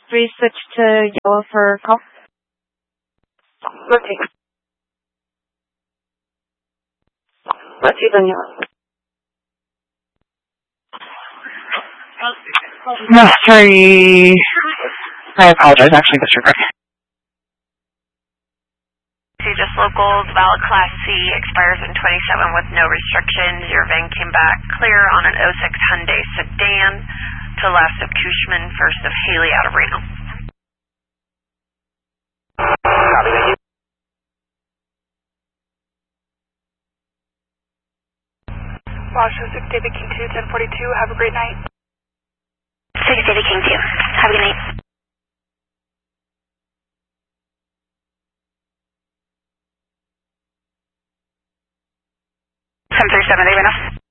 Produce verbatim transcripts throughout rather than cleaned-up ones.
three switch to yellow for call. Okay. Let's see the yellow. No, sorry. I apologize, actually, disregard. Just locals, valid Class C, expires in twenty-seven with no restrictions. Your van came back clear on an oh six Hyundai sedan to last of Cushman, first of Haley out of Reno. Washington six David King two, ten forty-two. Have a great night. six David King two. Have a good night. seven three seven, David.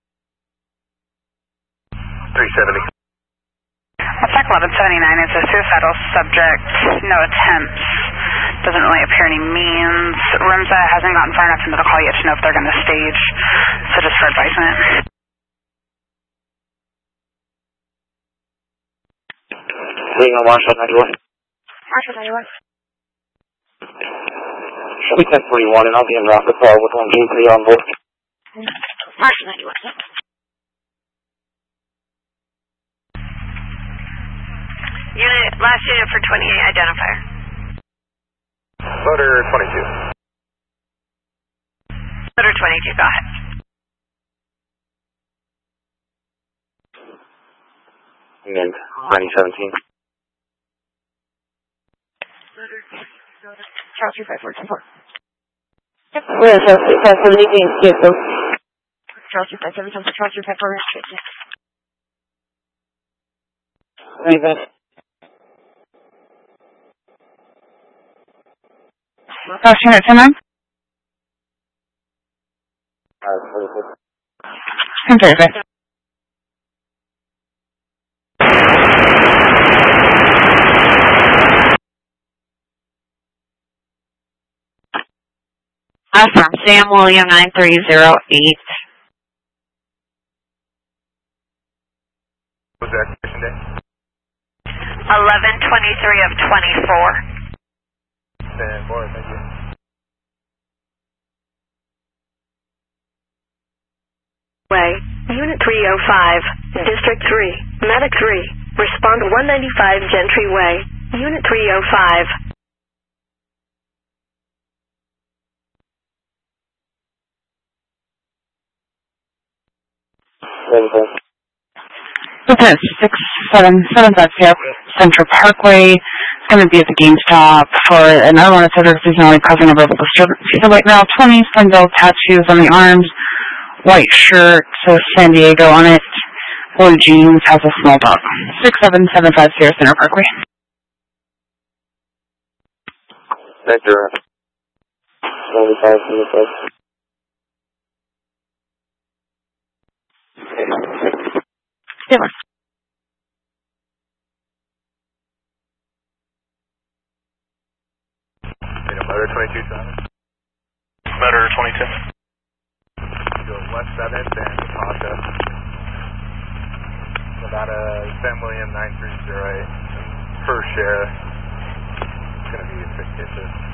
three seventy. Attack eleven seventy-nine is a suicidal subject, no attempts, doesn't really appear any means. RIMSA hasn't gotten far enough into the call yet to know if they're going to stage, so just for advisement. Leading on Marshall ninety-one. Marshall ninety-one. Show me ten forty-one and I'll be in route the call with one G three on board. Marshall ninety-one. Unit, last unit for twenty-eight, identifier. Motor twenty-two. Motor twenty-two, go ahead. And ninety seventeen. Charles two five four ten four. Where's Charles two five four leaving? Yes, so. Charles two five seven ten four. Charles two five four. Raven. Last unit, ten nine? ten thirty. I'm from Sam William nine three zero eight. What's the activation day? eleven twenty-three of twenty-four. ten four, thank you. Way, Unit three oh five, District three, Medic three, respond to one ninety-five Gentry Way, Unit three oh five. Lieutenant six seven seven five zero, Central Parkway. It's going to be at the GameStop for another one of the seasonally causing a verbal disturbance. He's a white male, twenty, Springdale tattoos on the arms, white shirt, says San Diego on it, blue jeans, has a small dog. six seven seven five zero, Center Parkway. Vector. seventy-five, seventy-five. Taylor. Motor twenty-two, seven. Motor twenty-two. Go west seventh and Natasha. Nevada, Sam William nine three zero eight. Per share. It's going to be fictitious.